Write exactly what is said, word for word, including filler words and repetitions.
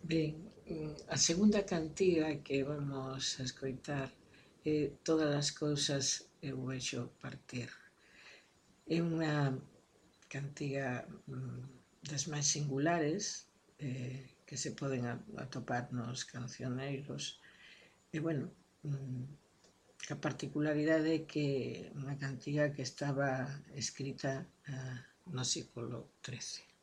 Ben, a segunda cantiga que vamos a escoitar é Todas as cousas eu vexo partir. É unha cantiga das máis singulares eh, que se poden atopar nos cancioneiros e, bueno, a particularidade é que unha cantiga que estaba escrita no século trece.